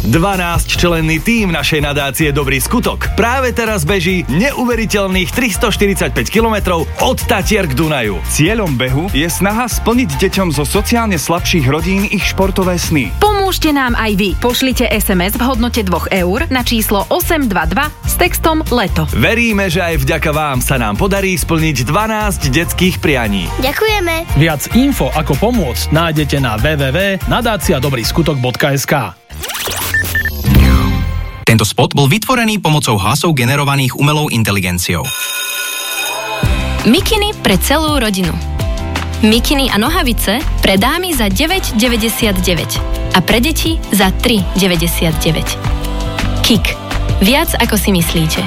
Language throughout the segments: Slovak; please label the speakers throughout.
Speaker 1: 12-členný tím našej nadácie Dobrý skutok práve teraz beží neuveriteľných 345 kilometrov od Tatier k Dunaju.
Speaker 2: Cieľom behu je snaha splniť deťom zo sociálne slabších rodín ich športové sny.
Speaker 3: Pomôžte nám aj vy. Pošlite SMS v hodnote 2 eur na číslo 822 s textom LETO.
Speaker 1: Veríme, že aj vďaka vám sa nám podarí splniť 12 detských prianí.
Speaker 4: Ďakujeme.
Speaker 5: Viac info ako pomôcť nájdete na www.nadaciadobryskutok.sk.
Speaker 6: Tento spot bol vytvorený pomocou hlasov generovaných umelou inteligenciou.
Speaker 7: Mikiny pre celú rodinu. Mikiny a nohavice pre dámy za 9,99 a pre deti za 3,99. Kik. Viac ako si myslíte.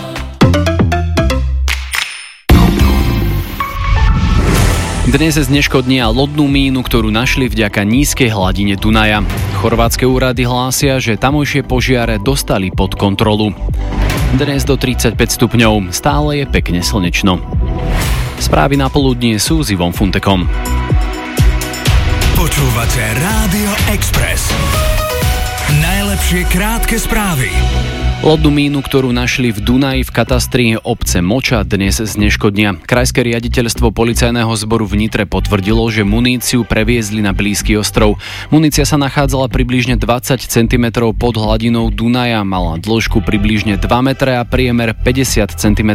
Speaker 8: Dnes zneškodnia lodnú mínu, ktorú našli vďaka nízkej hladine Dunaja. Chorvátske úrady hlásia, že tamojšie požiare dostali pod kontrolu. Dnes do 35 stupňov, stále je pekne slnečno. Správy na poludnie sú s Ivom Funtekom.
Speaker 9: Počúvate Rádio Express. Najlepšie krátke správy.
Speaker 8: Lodnú mínu, ktorú našli v Dunaji v katastri obce Moča, dnes zneškodnia. Krajské riaditeľstvo policajného zboru v Nitre potvrdilo, že muníciu previezli na blízky ostrov. Munícia sa nachádzala približne 20 cm pod hladinou Dunaja, mala dĺžku približne 2 metre a priemer 50 cm.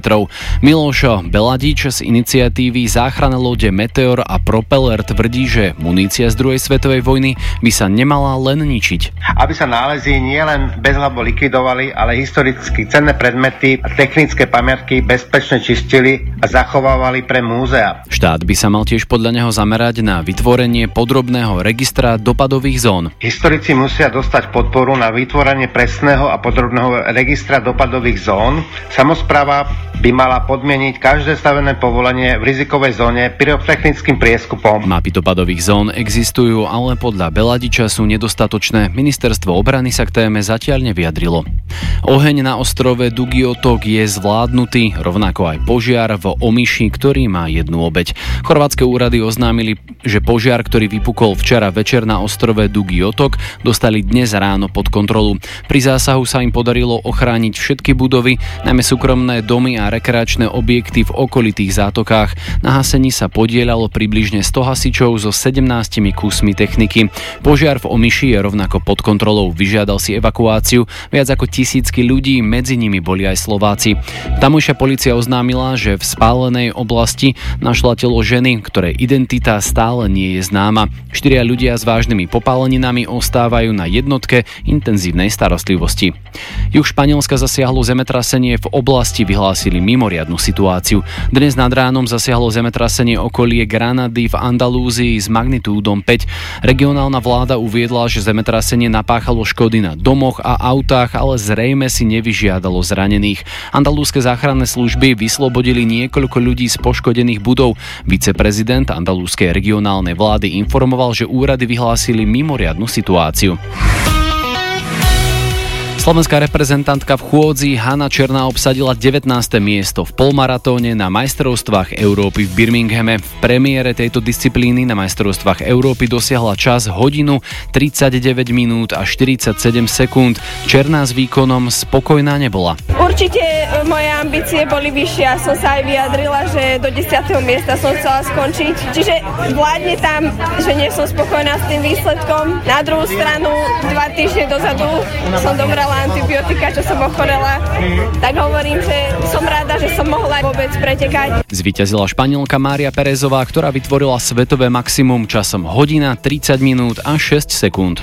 Speaker 8: Milošo Beladič z iniciatívy záchranné lode Meteor a Propeller tvrdí, že munícia z druhej svetovej vojny by sa nemala len ničiť.
Speaker 10: Aby sa nálezy nielen bezhlavo likvidovali, ale historicky cenné predmety a technické pamiatky bezpečne čistili a zachovávali pre múzea.
Speaker 8: Štát by sa mal tiež podľa neho zamerať na vytvorenie podrobného registra dopadových zón.
Speaker 10: Historici musia dostať podporu na vytvorenie presného a podrobného registra dopadových zón. Samospráva by mala podmieniť každé stavené povolenie v rizikovej zóne pyrotechnickým prieskupom.
Speaker 8: Mapy dopadových zón existujú, ale podľa Beladiča sú nedostatočné. Ministerstvo obrany sa k téme zatiaľ nevyjadrilo. Oheň na ostrove Dugiotok je zvládnutý, rovnako aj požiar v Omiši, ktorý má jednu obeť. Chorvátske úrady oznámili, že požiar, ktorý vypukol včera večer na ostrove Dugiotok, dostali dnes ráno pod kontrolu. Pri zásahu sa im podarilo ochrániť všetky budovy, najmä súkromné domy a rekreačné objekty v okolitých zátokách. Na hasení sa podieľalo približne 100 hasičov so 17 kusmi techniky. Požiar v Omiši je rovnako pod kontrolou, vyžiadal si evakuáciu viac ako tisícky ľudí, medzi nimi boli aj Slováci. Tamojšia polícia oznámila, že v spálenej oblasti našla telo ženy, ktorej identita stále nie je známa. 4 ľudia s vážnymi popáleninami ostávajú na jednotke intenzívnej starostlivosti. Juh Španielska zasiahlo zemetrasenie, v oblasti vyhlásili mimoriadnu situáciu. Dnes nad ránom zasiahlo zemetrasenie okolie Granady v Andalúzii s magnitúdom 5. Regionálna vláda uviedla, že zemetrasenie napáchalo škody na domoch a autách, ale zrejme si nevyžiadalo zranených. Andalúzske záchranné služby vyslobodili niekoľko ľudí z poškodených budov. Viceprezident andalúzskej regionálnej vlády informoval, že úrady vyhlásili mimoriadnu situáciu. Slovenská reprezentantka v chôdzi Hana Černá obsadila 19. miesto v polmaratóne na majstrovstvách Európy v Birminghame. V premiére tejto disciplíny na majstrovstvách Európy dosiahla čas hodinu 39 minút a 47 sekúnd. Černá s výkonom spokojná nebola.
Speaker 11: Určite moje ambície boli vyššie a som sa aj vyjadrila, že do 10. miesta som chcela skončiť. Čiže vládne tam, že nie som spokojná s tým výsledkom. Na druhú stranu 2 týždne dozadu som dobrala antibiotika, čo som ochorela, tak hovorím, že som rada, že som mohla vôbec pretekať.
Speaker 8: Zvíťazila Španielka Mária Perezová, ktorá vytvorila svetové maximum časom hodina 30 minút a 6 sekúnd.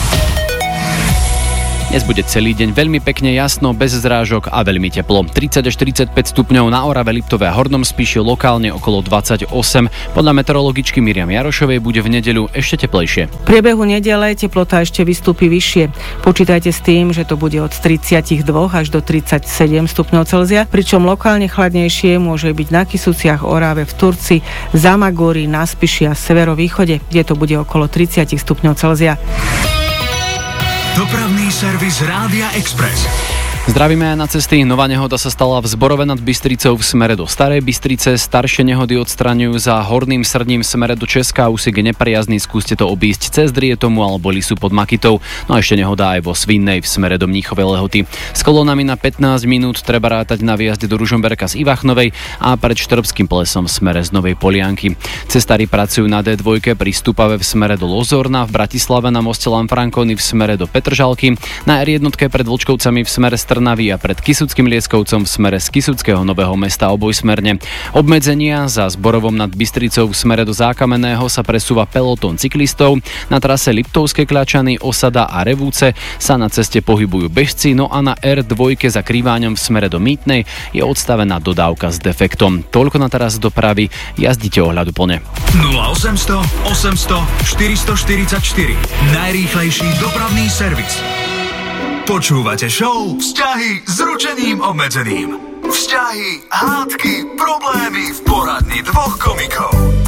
Speaker 8: Dnes bude celý deň veľmi pekne jasno, bez zrážok a veľmi teplo. 30 až 45 stupňov na Orave, Liptove a Hornom Spiši, lokálne okolo 28. Podľa meteorologičky Miriam Jarošovej bude v nedeľu ešte teplejšie.
Speaker 12: V priebehu nedele teplota ešte vystúpi vyššie. Počítajte s tým, že to bude od 32 až do 37 stupňov Celzia, pričom lokálne chladnejšie môže byť na Kysuciach, Orave, v Turci, Zamagúri, na Spiši a severovýchode, kde to bude okolo 30 stupňov Celzia.
Speaker 9: Dopravný servis Rádia Express.
Speaker 8: Zdravíme aj na cesty. Nová nehoda sa stala v Zborove nad Bystricou v smere do Starej Bystrice. Staršie nehody odstraňujú za Horným Srdním v smere do Česka. Úsek je nepriazný, skúste to obísť cez Drietomu alebo Lisu pod Makitou. No a ešte nehoda aj vo Svinnej v smere do Mníchovej Lehoty. S kolónami na 15 minút treba rátať na výjazde do Ružomberka z Ivachnovej a pred Štrbským plesom v smere z Novej Polianky. Cestári pracujú na D2 pri Stupave v smere do Lozorna, v Bratislave na moste Lanfranconi v smere do Petržalky, na R1 pred Vlčkovcami v smere Trnavy a pred Kysuckým Lieskovcom v smere z Kysuckého Nového Mesta obojsmerne. Obmedzenia za Zborovom nad Bystricou v smere do Zákamenného sa presúva pelotón cyklistov. Na trase Liptovské Kľačany, Osada a Revúce sa na ceste pohybujú bežci, no a na R2 za Krýváňom v smere do Mýtnej je odstavená dodávka s defektom. Toľko na teraz dopravy, jazdite ohľaduplne.
Speaker 9: 0800 800 444 najrýchlejší dopravný servis. Počúvate show Vzťahy s ručením obmedzeným. Vzťahy, hádky, problémy v poradni dvoch komikov.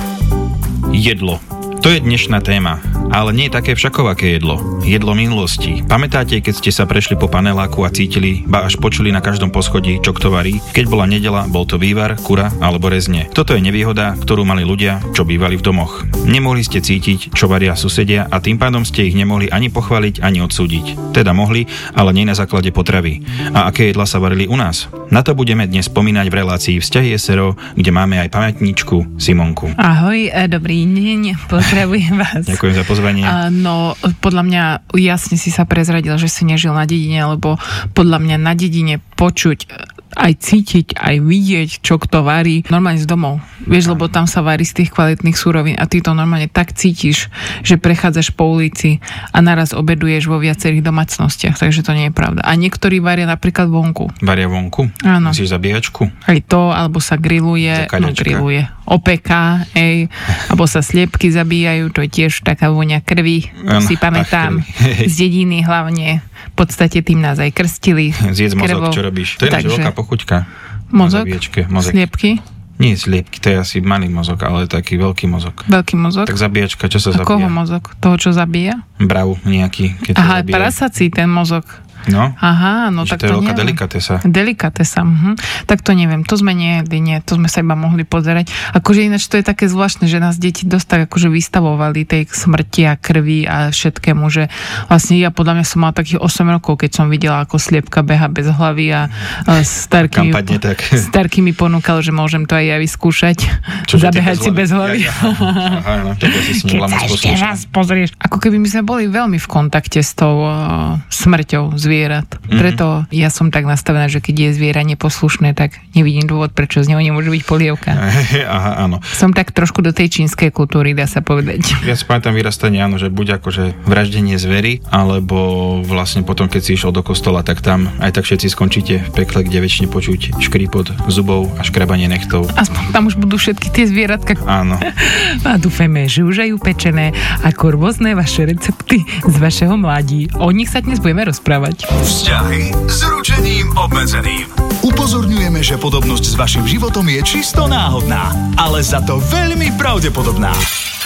Speaker 4: Jedlo. To je dnešná téma, ale nie je také všakovaké jedlo. Jedlo minulosti. Pamätáte, keď ste sa prešli po paneláku a cítili, ba až počuli na každom poschodí, čo kto varí? Keď bola nedeľa, bol to vývar, kura alebo rezne. Toto je nevýhoda, ktorú mali ľudia, čo bývali v domoch. Nemohli ste cítiť, čo varia susedia a tým pádom ste ich nemohli ani pochváliť, ani odsúdiť. Teda mohli, ale nie na základe potravy. A aké jedlá sa varili u nás? Na to budeme dnes spomínať v relácii Vzťahy SRO, kde máme aj pamätníčku Simonku.
Speaker 13: Ahoj, dobrý deň. Pozdravujem vás.
Speaker 4: Ďakujem za pozvanie.
Speaker 13: No, podľa mňa jasne si sa prezradil, že si nežil na dedine, lebo podľa mňa na dedine počuť, aj cítiť, aj vidieť, čo kto varí, normálne z domov. Vieš, lebo tam sa varí z tých kvalitných surovín a ty to normálne tak cítiš, že prechádzaš po ulici a naraz obeduješ vo viacerých domácnostiach, takže to nie je pravda. A niektorí varia napríklad vonku.
Speaker 4: Varia vonku?
Speaker 13: Áno.
Speaker 4: Myslíš zabíjačku?
Speaker 13: Aj to, alebo sa grilluje, opeká, alebo sa sliepky zabíjajú, to je tiež taká vôňa krvi, si pamätám, z dediny hlavne, v podstate tým nás aj krstili.
Speaker 4: Zjedz mozog, čo robíš? To je naša veľká pochuťka.
Speaker 13: Mozog? Sliepky?
Speaker 4: Nie sliepky, to je asi malý mozog, ale taký veľký mozog.
Speaker 13: Veľký mozog?
Speaker 4: Tak zabíjačka, čo sa zabíja?
Speaker 13: Koho mozog? Toho, čo zabíja?
Speaker 4: Brav nejaký, keď
Speaker 13: sa zabíja. Aha, prasací ten mozog.
Speaker 4: No,
Speaker 13: aha, no tak
Speaker 4: to je veľká
Speaker 13: neviem.
Speaker 4: delikatesa.
Speaker 13: Tak to neviem, to sme nejedli, to sme sa iba mohli pozerať. Akože ináč to je také zvláštne, že nás deti dosť tak akože vystavovali tej smrti a krvi a všetkému, že vlastne ja podľa mňa som mala takých 8 rokov, keď som videla, ako sliepka beha bez hlavy a starky mi ponúkal, že môžem to aj ja vyskúšať. Zabehať si bez hlavy.
Speaker 4: Aha, tak si
Speaker 13: keď sa ešte raz pozrieš. Ako keby my sme boli veľmi v kontakte s tou smrťou zvierat. Preto ja som tak nastavená, že keď je zviera neposlušné, tak nevidím dôvod, prečo z neho nemôže byť polievka.
Speaker 4: Aha, áno.
Speaker 13: Som tak trošku do tej čínskej kultúry, dá sa povedať.
Speaker 4: Ja si pamätám vyrastanie, áno, že buď akože vraždenie zvery, alebo vlastne potom, keď si išiel do kostola, tak tam aj tak všetci skončíte v pekle, kde väčšine počuť škrípot zubov a škrabanie nechtov.
Speaker 13: Aspoň tam už budú všetky tie zvieratka.
Speaker 4: Áno.
Speaker 13: A dúfajme, že už aj upečené ako rôzne vaše recepty z vašeho mladí. O nich sa dnes budeme rozprávať.
Speaker 9: Vzťahy s ručením obmedzeným. Upozorňujeme, že podobnosť s vašim životom je čisto náhodná, ale za to veľmi pravdepodobná.